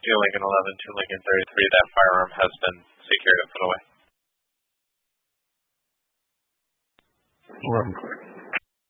2 Lincoln 11, 2 Lincoln 33, that firearm has been secured and put away.